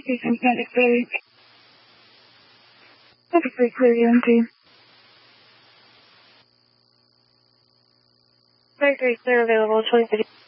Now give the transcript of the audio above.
Station Panic Bay. Perfectly clear, EMT. Very clear available, 2050.